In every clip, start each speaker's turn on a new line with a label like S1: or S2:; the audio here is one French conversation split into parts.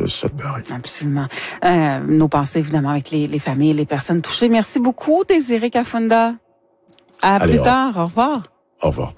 S1: Sudbury.
S2: Absolument. Nos pensées, évidemment, avec les familles et les personnes touchées. Merci beaucoup, Désiré Kafunda. Plus tard. Au revoir.
S1: Au revoir.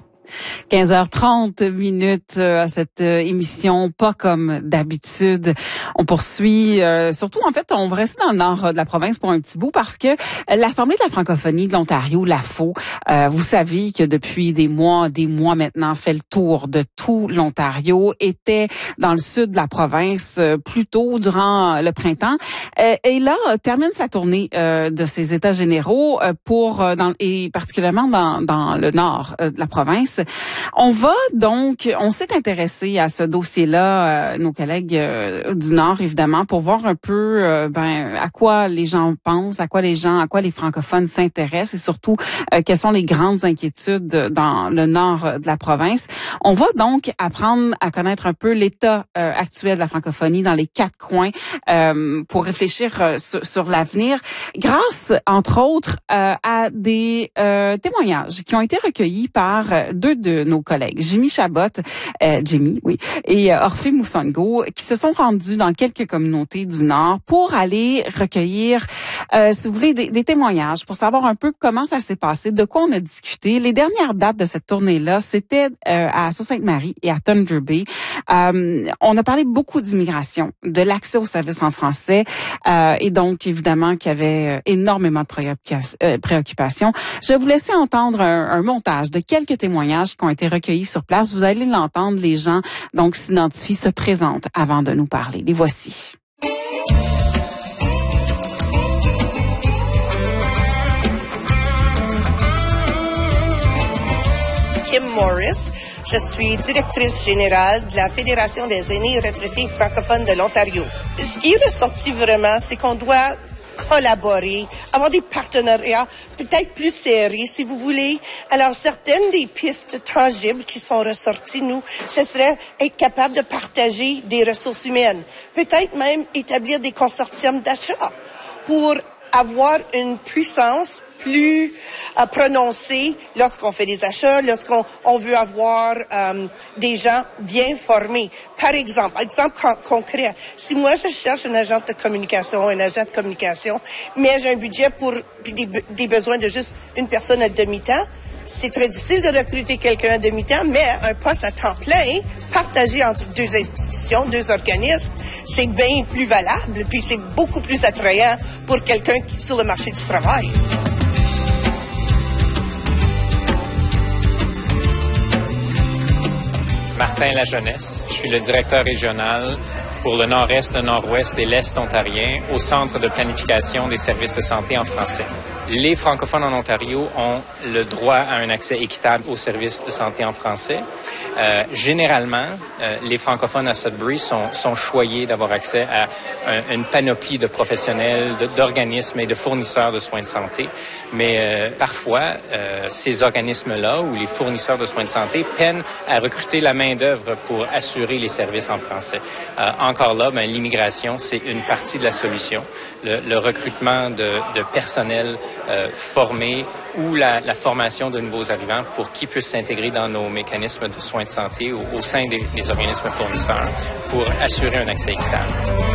S2: 15h30 à cette émission, pas comme d'habitude. On poursuit, surtout en fait, on va rester dans le nord de la province pour un petit bout parce que l'Assemblée de la francophonie de l'Ontario, l'AFO, vous savez que depuis des mois maintenant, fait le tour de tout l'Ontario, était dans le sud de la province plus tôt durant le printemps et là termine sa tournée de ses états généraux et particulièrement dans le nord de la province. On s'est intéressé à ce dossier-là, nos collègues du Nord, évidemment, pour voir un peu à quoi les gens pensent, à quoi les francophones s'intéressent et surtout quelles sont les grandes inquiétudes dans le nord de la province. On va donc apprendre à connaître un peu l'état actuel de la francophonie dans les 4 coins pour réfléchir sur l'avenir, grâce, entre autres, à des témoignages qui ont été recueillis par 2 de nos collègues, Jimmy Chabot, et Orphée Moussango, qui se sont rendus dans quelques communautés du Nord pour aller recueillir, si vous voulez, des témoignages, pour savoir un peu comment ça s'est passé, de quoi on a discuté. Les dernières dates de cette tournée-là, c'était à Sault-Sainte-Marie et à Thunder Bay. On a parlé beaucoup d'immigration, de l'accès aux services en français, et donc, évidemment, qu'il y avait énormément de préoccupations. Je vais vous laisser entendre un montage de quelques témoignages qui ont été recueillis sur place. Vous allez l'entendre, les gens donc s'identifient, se présentent avant de nous parler. Les voici.
S3: Kim Morris. Je suis directrice générale de la Fédération des aînés retraités francophones de l'Ontario. Ce qui est ressorti vraiment, c'est qu'on doit collaborer, avoir des partenariats peut-être plus serrés, si vous voulez. Alors, certaines des pistes tangibles qui sont ressorties, ce serait être capable de partager des ressources humaines. Peut-être même établir des consortiums d'achat pour avoir une puissance plus prononcée lorsqu'on fait des achats, lorsqu'on veut avoir des gens bien formés. Par exemple concret, si moi je cherche un agent de communication, mais j'ai un budget pour des besoins de juste une personne à demi-temps, c'est très difficile de recruter quelqu'un à demi-temps, mais un poste à temps plein, partagé entre 2 institutions, 2 organismes, c'est bien plus valable, puis c'est beaucoup plus attrayant pour quelqu'un sur le marché du travail.
S4: Martin Lajeunesse, je suis le directeur régional pour le nord-est, le nord-ouest et l'est ontarien au Centre de planification des services de santé en français. Les francophones en Ontario ont le droit à un accès équitable aux services de santé en français. Généralement, les francophones à Sudbury sont choyés d'avoir accès à une panoplie de professionnels, d'organismes et de fournisseurs de soins de santé. Mais parfois, ces organismes-là ou les fournisseurs de soins de santé peinent à recruter la main-d'œuvre pour assurer les services en français. Encore là, l'immigration, c'est une partie de la solution. Le recrutement de personnel formé ou la formation de nouveaux arrivants pour qu'ils puissent s'intégrer dans nos mécanismes de soins de santé au sein des organismes fournisseurs pour assurer un accès équitable.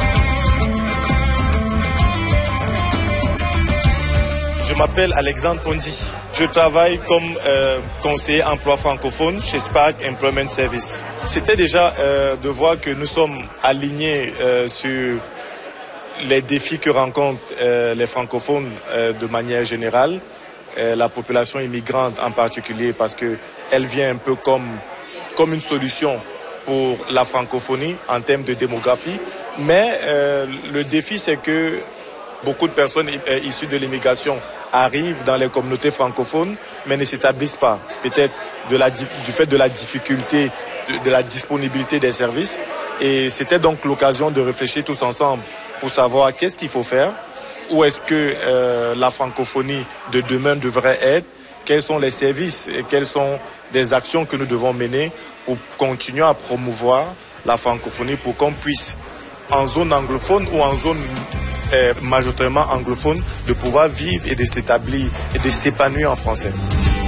S5: Je m'appelle Alexandre Pondy. Je travaille comme conseiller emploi francophone chez Spark Employment Service. C'était déjà de voir que nous sommes alignés sur les défis que rencontrent les francophones de manière générale, la population immigrante en particulier, parce que elle vient un peu comme une solution pour la francophonie en termes de démographie. Mais le défi, c'est que beaucoup de personnes issues de l'immigration arrivent dans les communautés francophones, mais ne s'établissent pas. Peut-être du fait de la difficulté, de la disponibilité des services. Et c'était donc l'occasion de réfléchir tous ensemble pour savoir qu'est-ce qu'il faut faire, où est-ce que la francophonie de demain devrait être, quels sont les services et quelles sont les actions que nous devons mener pour continuer à promouvoir la francophonie, pour qu'on puisse, en zone anglophone ou en zone majoritairement anglophone, de pouvoir vivre et de s'établir et de s'épanouir en français.